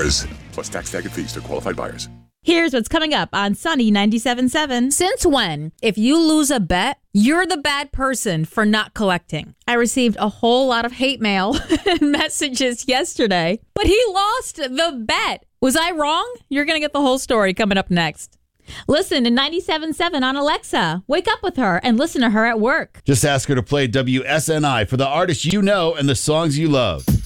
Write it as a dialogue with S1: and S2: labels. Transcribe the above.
S1: cars. Plus tax, tag, and fees to qualified buyers.
S2: Here's what's coming up on Sunny 97.7. Since when, if you lose a bet, you're the bad person for not collecting? I received a whole lot of hate mail and messages yesterday, but he lost the bet. Was I wrong? You're going to get the whole story coming up next. Listen to 97.7 on Alexa. Wake up with her and listen to her at work.
S3: Just ask her to play WSNI for the artists you know and the songs you love.